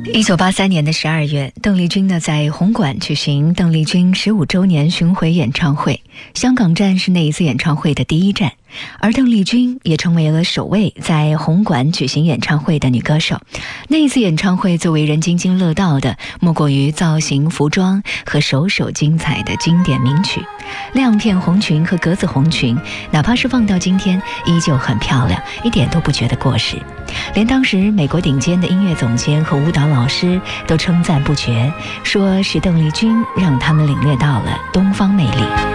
1983年的12月，邓丽君呢在红馆举行邓丽君15周年巡回演唱会，香港站是那一次演唱会的第一站，而邓丽君也成为了首位在红馆举行演唱会的女歌手。那一次演唱会最为人津津乐道的，莫过于造型、服装和首首精彩的经典名曲。亮片红裙和格子红裙，哪怕是放到今天，依旧很漂亮，一点都不觉得过时。连当时美国顶尖的音乐总监和舞蹈老师都称赞不绝，说是邓丽君让他们领略到了东方魅力。